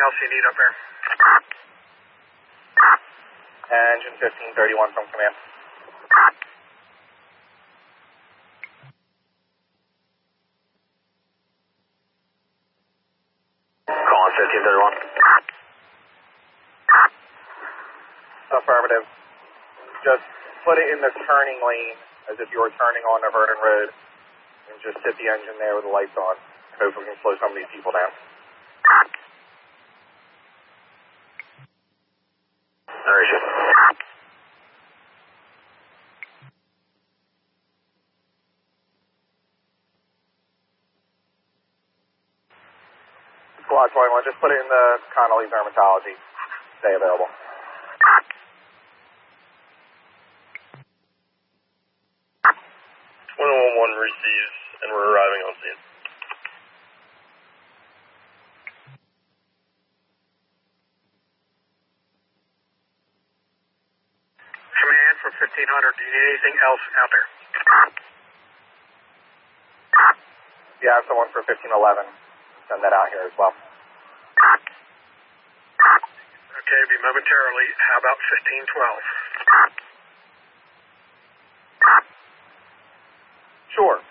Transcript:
else you need up there? Engine 1531 from command. Calling 1531. Affirmative. Just put it in the turning lane as if you were turning on a Vernon Road and just sit the engine there with the lights on. Hopefully we can slow some of these people down. Narration. Squad 21, just put it in the Connolly dermatology. Stay available. One receives, and we're arriving on scene. Command from 1500. Do you need anything else out there? Yeah, I have someone for 1511. Send that out here as well. Okay, be momentarily. How about 1512? Sure.